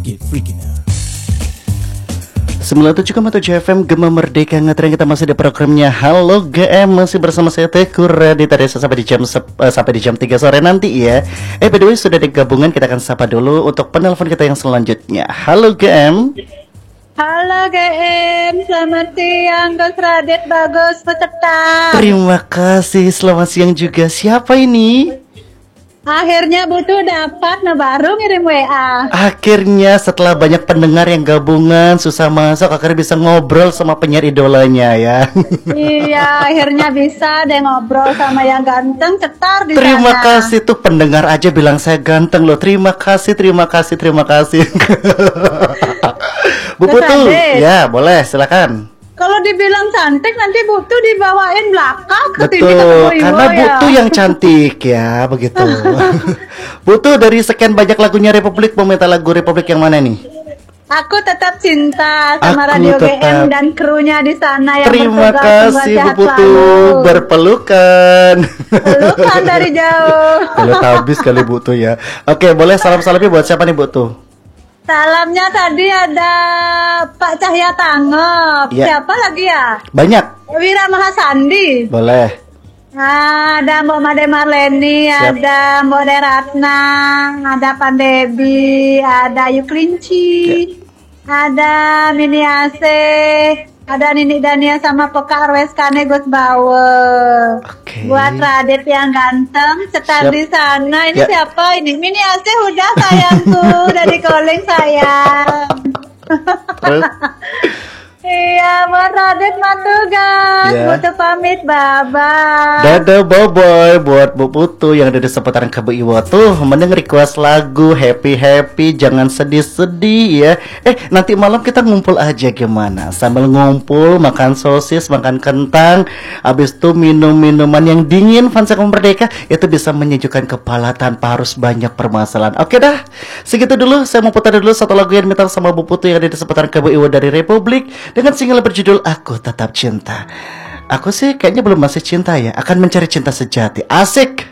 Get freaky now. 97,7 FM Gema Merdeka Ngetren. Kita masih di programnya Halo GM, masih bersama saya Teguh Raditya dari sampai di jam 3 sore nanti ya. By the way, sudah di gabungan, kita akan sapa dulu untuk penelpon kita yang selanjutnya. Halo GM. Halo GM, selamat siang Gus Radit, bagus peserta. Terima kasih, selamat siang juga. Siapa ini? Akhirnya butuh dapat, nah baru ngirim WA. Akhirnya setelah banyak pendengar yang gabungan susah masuk, akhirnya bisa ngobrol sama penyiar idolanya ya. Iya, akhirnya bisa deh ngobrol sama yang ganteng, cetar di Terima sana. kasih tuh, pendengar aja bilang saya ganteng loh. Terima kasih. Bu Putu, ya boleh silakan. Kalau dibilang cantik nanti butuh dibawain belakang ke TV Betul, karena ya. Butu yang cantik ya, begitu. Butu, dari sekian banyak lagunya Republik, mau minta lagu Republik yang mana nih? Aku tetap cinta sama Aku Radio tetap. GM dan krunya di sana yang Terima bertugas kasih membuat Bu sehat Putu, selalu. berpelukan. Pelukan dari jauh. Kalau habis kali Butu ya. Oke, boleh salam-salamnya buat siapa nih Butu? Salamnya tadi ada Pak Cahya Tangep. Ya. Siapa lagi ya? Banyak. Wira Mahasandi. Boleh. Ada Mbak Made Marleni, Siap. ada Mbak Deratna, ada Pandebi, ada Ayu Klinci, ada Mini Ase, ada Nini Dania sama Peka Arwes Kane Gus Bawe. Oke. Buat Radit yang ganteng, cetar Siap. di sana. Ini Ya. siapa ini? Mini Ase udah sayangku, udah di calling sayang. Terus? Iya, buat Radit matugas, Ya. butuh pamit, bye-bye. Dadah boboy buat Bu Putu yang ada di seputaran Kebu Iwo tuh, mending request lagu happy, jangan sedih-sedih ya. Nanti malam kita ngumpul aja gimana? Sambil ngumpul, makan sosis, makan kentang, habis itu minum minuman yang dingin, fans Merdeka, itu bisa menyejukkan kepala tanpa harus banyak permasalahan. Oke dah, segitu dulu. Saya mau putar dulu satu lagu yang minta sama Bu Putu yang ada di seputaran Kebu Iwo dari Republik, dengan single berjudul Aku Tetap Cinta. Aku sih kayaknya belum masih cinta ya, akan mencari cinta sejati. Asik.